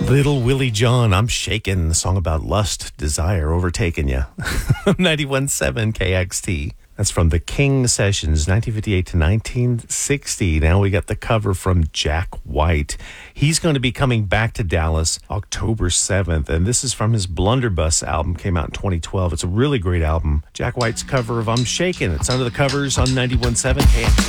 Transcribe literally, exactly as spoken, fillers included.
Little Willie John, I'm shaking. The song about lust, desire, overtaking you. ninety-one point seven K X T. That's from the King Sessions, nineteen fifty-eight to nineteen sixty. Now we got the cover from Jack White. He's going to be coming back to Dallas October seventh, and this is from his Blunderbuss album, came out in twenty twelve. It's a really great album. Jack White's cover of I'm Shakin'. It's under the covers on ninety-one point seven K X T.